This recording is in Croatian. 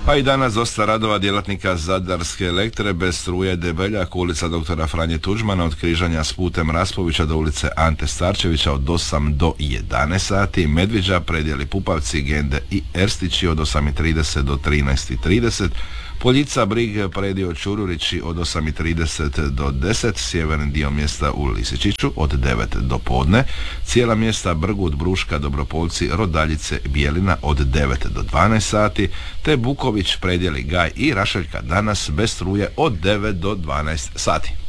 Pa i danas dosta radova djelatnika Zadarske Elektre bez struje Debeljak, ulica doktora Franje Tuđmana od križanja s putem Raspovića do ulice Ante Starčevića od 8 do 11 sati, Medviđa, predjeli Pupavci, Gende i Erstići od 8.30 do 13.30, Poljica, Brig, predio Čururići od 8.30 do 10, sjeverni dio mjesta u Lisičiću od 9 do podne, cijela mjesta Brgut, Bruška, Dobropolci, Rodaljice, Bijelina od 9 do 12 sati, te Buković, predjeli Gaj i Rašeljka danas bez struje od 9 do 12 sati.